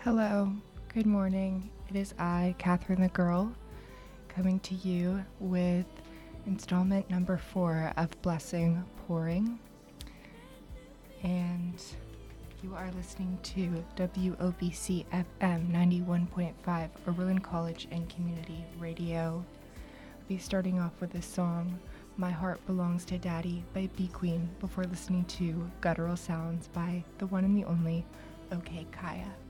Hello, good morning. It is I, Catherine the Girl, coming to you with installment number 4 of Blessing Pouring. And you are listening to WOBC FM 91.5, Oberlin College and Community Radio. I'll be starting off with the song My Heart Belongs to Daddy by B Queen before listening to Guttural Sounds by the one and the only OK Kaya.